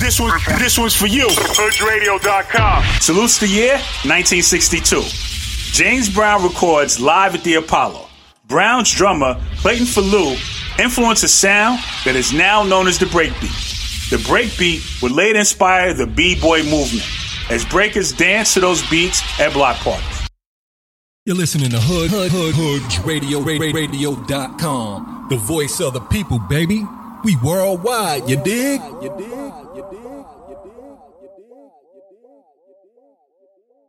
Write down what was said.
This one's for you. HoodRadio.com. Salutes the year 1962. James Brown records live at the Apollo. Brown's drummer, Clayton Falou, influenced a sound that is now known as the breakbeat. The breakbeat would later inspire the B-boy movement, as breakers dance to those beats at block parties. You're listening to HoodRadio.com, the voice of the people, baby. We worldwide, you dig?